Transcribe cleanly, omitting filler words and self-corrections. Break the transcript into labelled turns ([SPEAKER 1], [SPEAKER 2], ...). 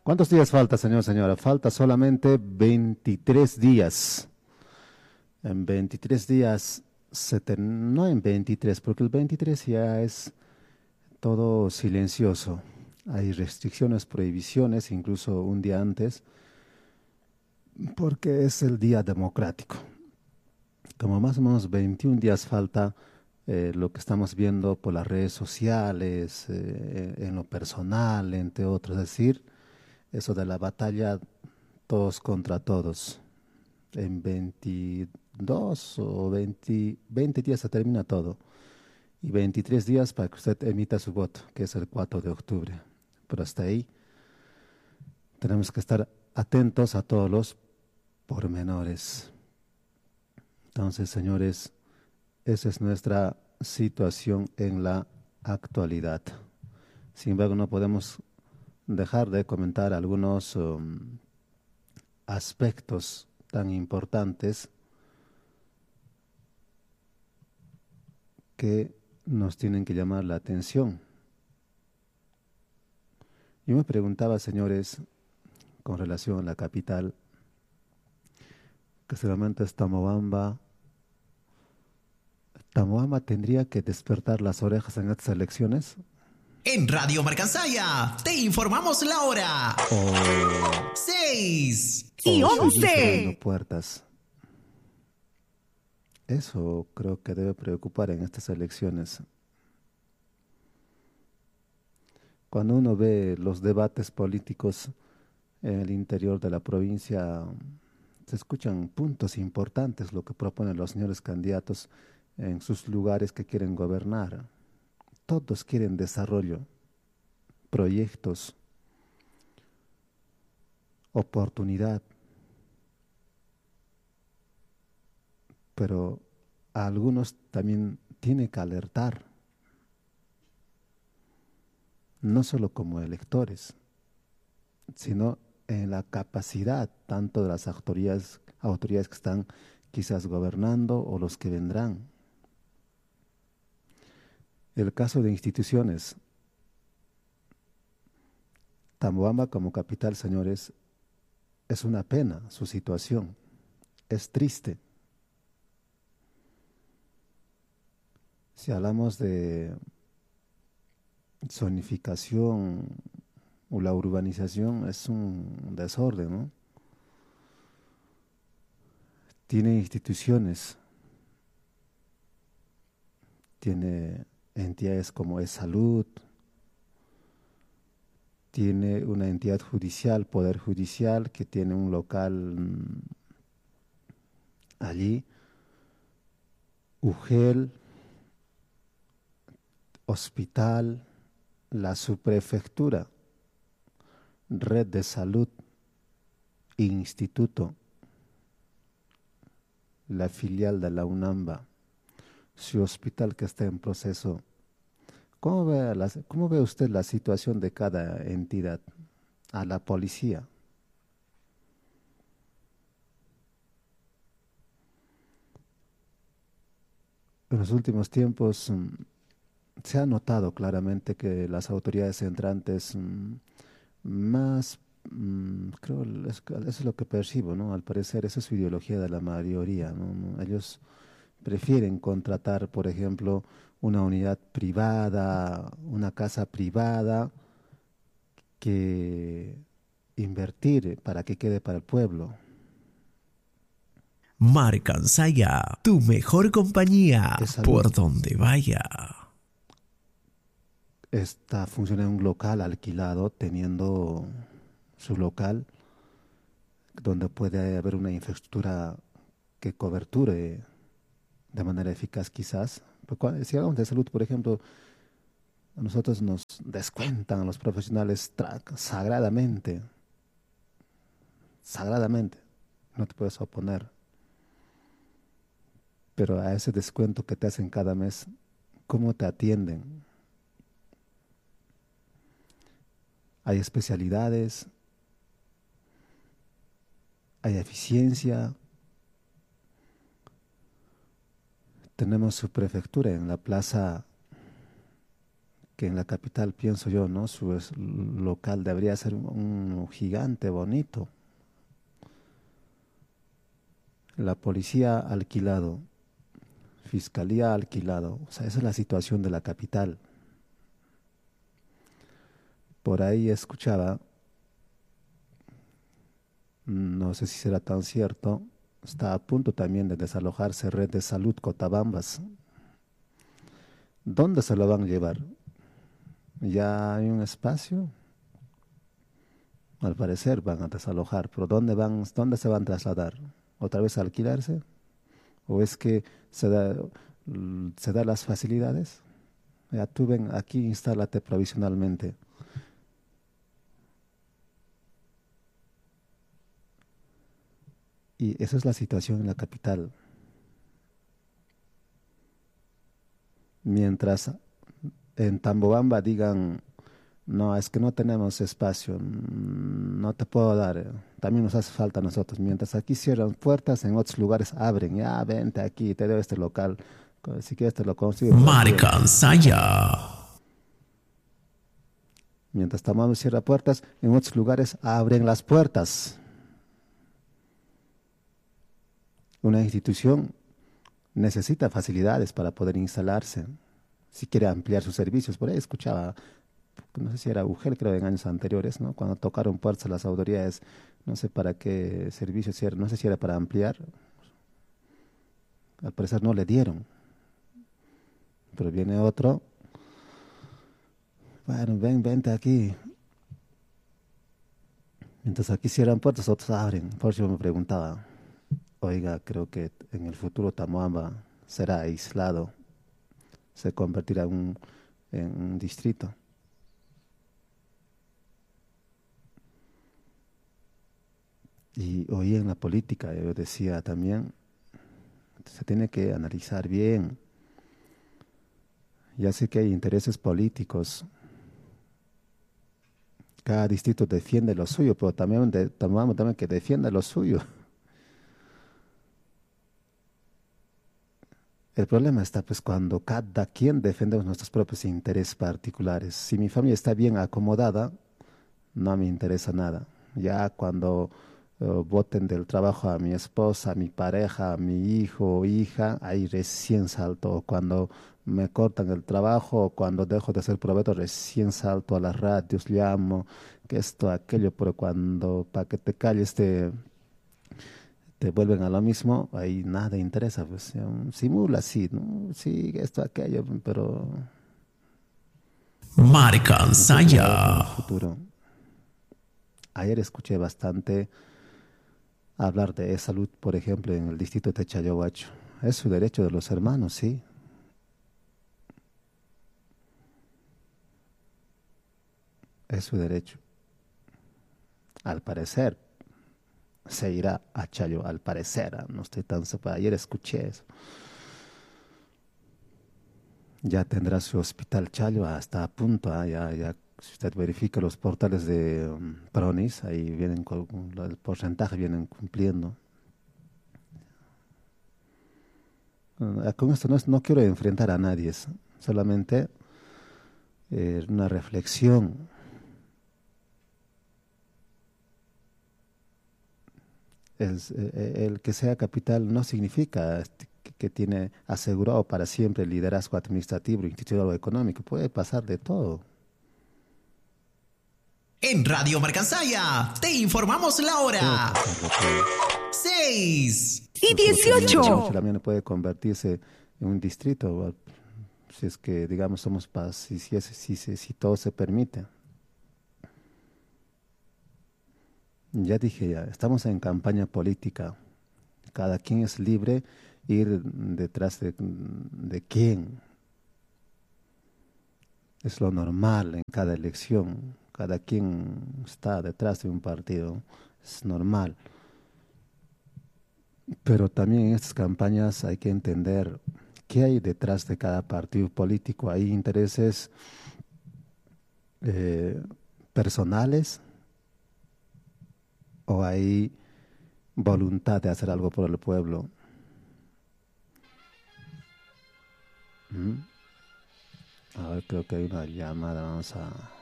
[SPEAKER 1] ¿Cuántos días falta, señor, señora? Falta solamente 23 días. En 23 días, no en 23, porque el 23 ya es todo silencioso. Hay restricciones, prohibiciones, incluso un día antes, porque es el día democrático. Como más o menos 21 días falta, lo que estamos viendo por las redes sociales, en lo personal, entre otros, es decir, eso de la batalla todos contra todos. En 22 o 20 días se termina todo. Y 23 días para que usted emita su voto, que es el 4 de octubre. Pero hasta ahí tenemos que estar atentos a todos los pormenores. Entonces, señores, esa es nuestra situación en la actualidad. Sin embargo, no podemos dejar de comentar algunos aspectos tan importantes que nos tienen que llamar la atención. Yo me preguntaba, señores, con relación a la capital, que seguramente es Tamobamba. ¿Tamobamba tendría que despertar las orejas en estas elecciones?
[SPEAKER 2] En Radio Marcansaya te informamos la hora.
[SPEAKER 1] ¿O,
[SPEAKER 2] 6
[SPEAKER 1] o
[SPEAKER 2] y
[SPEAKER 1] seguir cerrando
[SPEAKER 2] 11.
[SPEAKER 1] puertas? Eso creo que debe preocupar en estas elecciones. Cuando uno ve los debates políticos en el interior de la provincia, se escuchan puntos importantes, lo que proponen los señores candidatos en sus lugares que quieren gobernar. Todos quieren desarrollo, proyectos, oportunidad, pero a algunos también tiene que alertar, no solo como electores, sino en la capacidad tanto de las autoridades que están quizás gobernando o los que vendrán. El caso de instituciones, Tamboamba como capital, señores, es una pena su situación, es triste. Si hablamos de zonificación o la urbanización, es un desorden, ¿no? Tiene instituciones, tiene entidades como es salud, tiene una entidad judicial, poder judicial, que tiene un local allí, UGEL, hospital, la subprefectura, red de salud, instituto, la filial de la UNAMBA, su hospital que está en proceso. ¿Cómo ve usted la situación de cada entidad? A la policía. En los últimos tiempos se ha notado claramente que las autoridades entrantes más, creo, eso es lo que percibo, ¿no? Al parecer, esa es su ideología de la mayoría, ¿no? Ellos prefieren contratar, por ejemplo, una unidad privada, una casa privada, que invertir para que quede para el pueblo.
[SPEAKER 2] Marcansaya, tu mejor compañía
[SPEAKER 1] Es salud.
[SPEAKER 2] por donde vaya.
[SPEAKER 1] Esta funciona en un local alquilado, teniendo su local, donde puede haber una infraestructura que coberture de manera eficaz quizás. Si hablamos de salud, por ejemplo, a nosotros nos descuentan a los profesionales sagradamente, sagradamente, no te puedes oponer, pero a ese descuento que te hacen cada mes, ¿cómo te atienden? Hay especialidades, hay eficiencia. Tenemos su prefectura en la plaza que en la capital, pienso yo, ¿no? Local debería ser un gigante bonito. La policía alquilado, fiscalía alquilado. O sea, esa es la situación de la capital. Por ahí escuchaba, no sé si será tan cierto, está a punto también de desalojarse Red de Salud Cotabambas. ¿Dónde se lo van a llevar? ¿Ya hay un espacio? Al parecer van a desalojar, pero dónde se van a trasladar? ¿Otra vez a alquilarse? ¿O es que se da las facilidades? Ya tú ven aquí, instálate provisionalmente. Y esa es la situación en la capital. Mientras en Tambobamba digan, no, es que no tenemos espacio, no te puedo dar, también nos hace falta a nosotros. Mientras aquí cierran puertas, en otros lugares abren, ya vente aquí, te doy este local, si quieres te lo consigo por aquí en
[SPEAKER 2] Marcansaya.
[SPEAKER 1] Mientras Tamaulipas cierra puertas, en otros lugares abren las puertas. Una institución necesita facilidades para poder instalarse, si quiere ampliar sus servicios. Por ahí escuchaba, no sé si era UGEL, creo, en años anteriores, ¿no? Cuando tocaron puertas a las autoridades, no sé para qué servicios, no sé si era para ampliar, al parecer no le dieron. Pero viene otro, bueno, vente aquí. Mientras aquí cierran puertas, otros abren. Por eso yo me preguntaba, oiga, creo que en el futuro Tamoamba será aislado, se convertirá en un distrito. Y hoy en la política, yo decía también, se tiene que analizar bien. Ya sé que hay intereses políticos. Cada distrito defiende lo suyo, pero también tomamos también que defienda lo suyo. El problema está pues cuando cada quien defendemos nuestros propios intereses particulares. Si mi familia está bien acomodada, no me interesa nada. Ya cuando boten del trabajo a mi esposa, a mi pareja, a mi hijo o hija, ahí recién salto. Cuando me cortan el trabajo o cuando dejo de ser proveedor, recién salto a las radios, llamo, que esto, aquello, pero cuando para que te calles te vuelven a lo mismo, ahí nada interesa, pues ya, simula, sí, ¿no? Sí, esto, aquello, pero entonces ya ves en el
[SPEAKER 2] Marcansaya.
[SPEAKER 1] futuro. Ayer escuché bastante hablar de salud, por ejemplo, en el distrito de Chayahuacho. Es su derecho de los hermanos, sí, es su derecho. Al parecer, se irá a Chayo, al parecer, no estoy tan seguro. Ayer escuché eso. Ya tendrá su hospital Chayo hasta a punto, ya, si usted verifica los portales de Pronis, ahí vienen el porcentaje vienen cumpliendo. Con esto no quiero enfrentar a nadie, solamente una reflexión. El que sea capital no significa que tiene asegurado para siempre el liderazgo administrativo, institucional o económico. Puede pasar de todo.
[SPEAKER 2] En Radio Marcansaya te informamos la
[SPEAKER 1] Puede
[SPEAKER 2] hora.
[SPEAKER 1] pasar de todo.
[SPEAKER 2] 6.
[SPEAKER 3] Y
[SPEAKER 1] Incluso Mochila
[SPEAKER 3] 18.
[SPEAKER 1] también puede convertirse en un distrito, si es que, digamos, somos paz, si todo se permite. Ya dije, ya, estamos en campaña política. Cada quien es libre ir detrás de quién. Es lo normal en cada elección. Cada quien está detrás de un partido. Es normal. Pero también en estas campañas hay que entender qué hay detrás de cada partido político. Hay intereses eh, personales o hay voluntad de hacer algo por el pueblo. ¿Mm? A ver, creo que hay una llamada. Vamos a